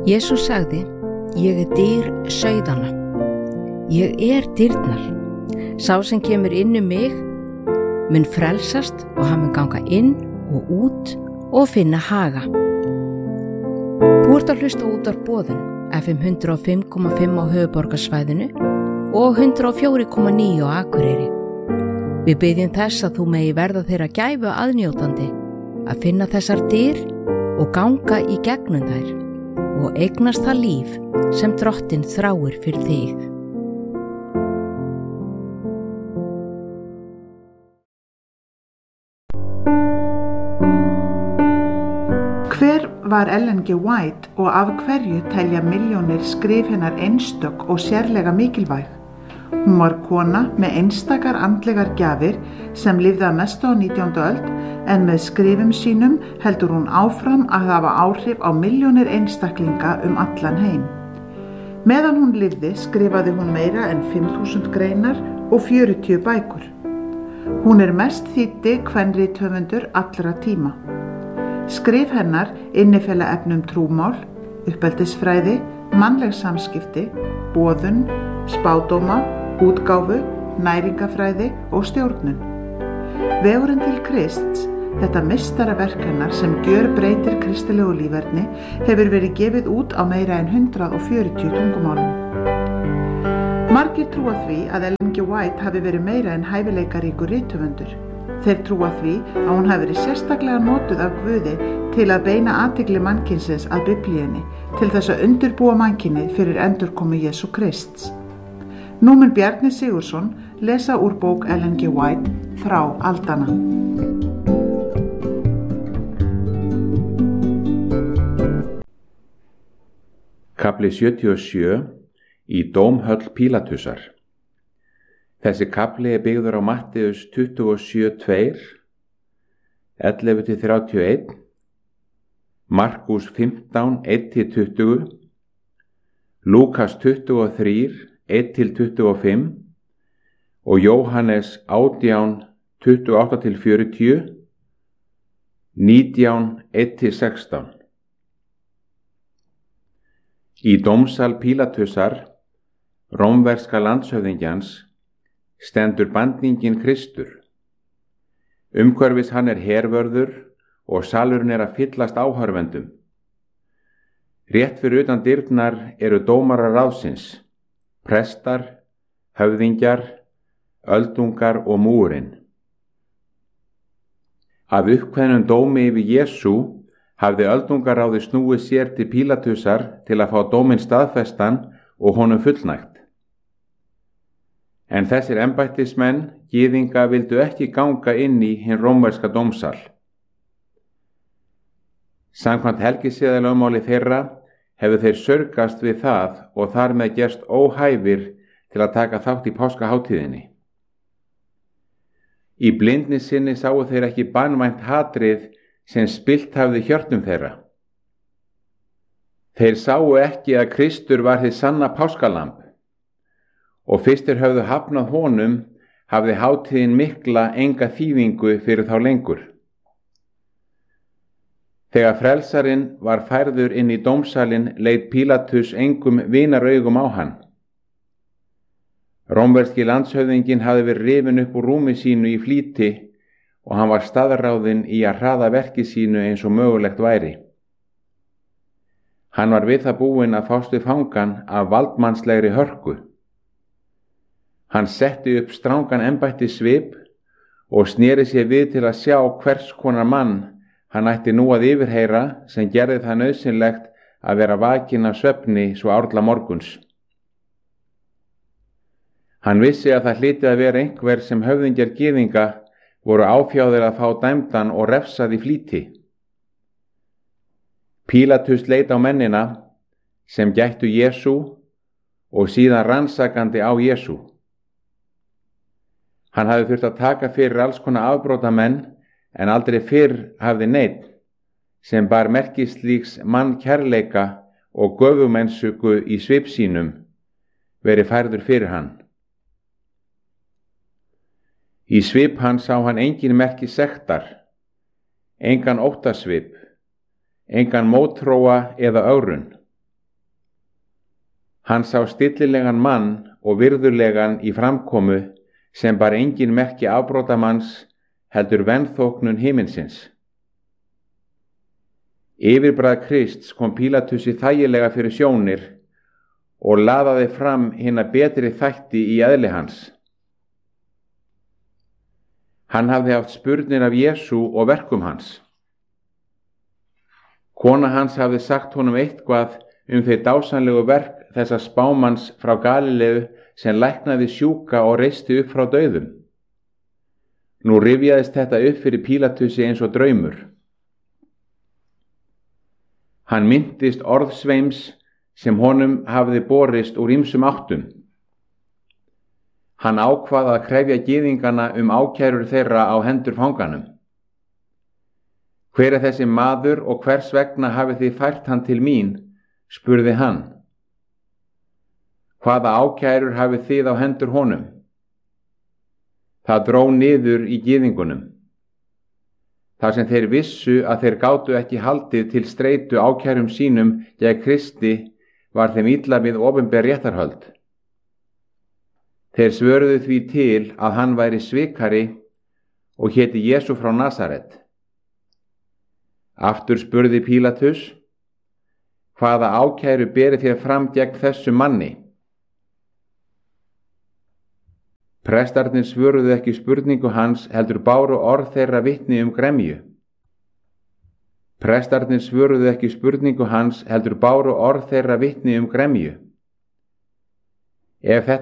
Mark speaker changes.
Speaker 1: Jesús sagði, ég dyr sauðanna. Ég dyrnar. Sá sem kemur inn mig mun frelsast og hann mun ganga inn og út og finna haga. Þú ert að hlusta út á boðun FM 105,5 á höfuðborgarsvæðinu og 104,9 á Akureyri. Við biðjum þess að þú megi verða þeirra gæfu aðnjótandi að finna þessar dyr og ganga í gegnum þær og eignast það líf sem Drottinn þráir fyrir þig.
Speaker 2: Hver var Ellen G. White og af hverju telja milljónir skrif hennar einstök og sérlega mikilvæg? Hún var kona með einstakar andlegar gjafir sem lifði að mestu á 19. öld en með skrifum sínum heldur hún áfram að hafa áhrif á milljónir einstaklinga allan heim. Meðan hún lifði skrifaði hún meira en 5.000 greinar og 40 bækur. Hún mest þýddi kvenrithöfundur allra tíma. Skrif hennar innifela efnum trúmál, uppeldisfræði, mannleg samskipti, boðun, spádóma, útgáfu, næringafræði og stjórnun. Vegurinn til Krists, þetta meistaraverk hennar sem gjörbreytir kristilegu líferni, hefur verið gefið út á meira en 140 tungumálum. Margir trúa því að Ellen G. White hafi verið meira en hæfileikaríkur rithöfundur. Þeir trúa því að hún hafi verið sérstaklega notuð af Guði til að beina athygli mannkynsins að Biblíunni, til þess að undirbúa mannkynið fyrir endurkomu Jesú Krists. Nú mun Bjarni Sigurðsson lesa úr bók Ellen G. White, Þrá aldanna.
Speaker 3: Kafli 77 í Dómhöll Pílatusar. Þessi kafli byggður á Matteus 27:2, 11-31, Markús 15:1-20, Lúkas 23, 1-25 og Jóhannes 18, 28-40, 19, 1-16. Í dómsal Pílatusar, rómverska landshöfðingjans, stendur bandningin Kristur. Umhverfis hann hervörður og salurinn að fyllast áhorfendum. Rétt fyrir utan dyrnar eru dómarar ráðsins, prestar, höfðingjar, öldungar og múrinn. Af uppkveðnum dómi yfir Jesú hafði öldungaráði snúið sér til Pílatusar til að fá dóminn staðfestan og honum fullnægt. En þessir embættismenn, gyðinga, vildu ekki ganga inn í hinn rómverska dómsal. Samkvæmt helgiseðalögmáli þeirra hefur þeir saurgast við það og þar með gerst óhæfir til að taka þátt í páskahátíðinni. Í blindni sinni sáu þeir ekki banvænt hatrið sem spillt hafði hjörtum þeirra. Þeir sáu ekki að Kristur var hið sanna páskalamb og fyrst þeir höfðu hafnað honum hafði hátíðin mikla enga þýðingu fyrir þá lengur. Þegar frelsarinn var færður inn í dómsalinn leit Pílatus engum vinaraugum á hann. Rómverski landshöfðinginn hafði verið rifinn upp úr rúmi sínu í flýti og hann var staðráðinn í að hraða verki sínu eins og mögulegt væri. Hann var við það búinn að fást við fangann af valdmannslegri hörku. Hann setti upp strangan embættissvip og sneri sér við til að sjá hvers konar mann hann ætti nú að yfirheyra sem gerði það nauðsynlegt að vera vakinn af svefni svo árla morguns. Hann vissi að það hlyti að vera einhver sem höfðingjar gyðinga voru áfjáðir að fá dæmdan og refsað í flýti. Pílatus leit á mennina sem gættu Jesú og síðan rannsakandi á Jesú. Hann hafði þurft að taka fyrir alls konar afbrotamenn en aldrei fyrr hafði neinn sem bar merki slíks mannkærleika og göfumennsku í svip sínum verið færður fyrir hann. Í svip hans sá hann engin merki sektar, engan óttasvip, engan mótþróa eða ögrun. Hann sá stillilegan mann og virðulegan í framkomu sem bar engin merki afbrotamanns heldur venþóknun himinsins. Yfirbragð Krists kom Pílatusi þægilega fyrir sjónir og laðaði fram hina betri þætti í eðli hans. Hann hafði haft spurnir af Jesú og verkum hans. Kona hans hafði sagt honum eitthvað þau dásamlegu verk þessa spámanns frá Galileu sem læknaði sjúka og reisti upp frá dauðum. Nú rifjaðist þetta upp fyrir Pílatusi eins og draumur. Hann minntist orðsveims sem honum hafði borist úr ýmsum áttum. Hann ákvað að krefja gyðingana ákærur þeirra á hendur fanganum. Hver er þessi maður og hvers vegna hafið þið fært hann til mín, spurði hann. Hvaða ákærur hafið þið á hendur honum? Það dró niður í gyðingunum. Þar sem þeir vissu að þeir gátu ekki haldið til streitu ákærum sínum gegn Kristi var þeim illa við opinber réttarhöld. Þeir svöruðu því til að hann væri svikari og héti Jesú frá Nasaret. Aftur spurði Pílatus, hvaða ákæru berið þér fram gegn þessu manni? Prestarnir svöruðu ekki spurningu hans heldur báru orð þeirra vitni gremju. Prestarnir svöruðu ekki spurningu hans heldur báru orð þeirra vitni gremju. Ef þetta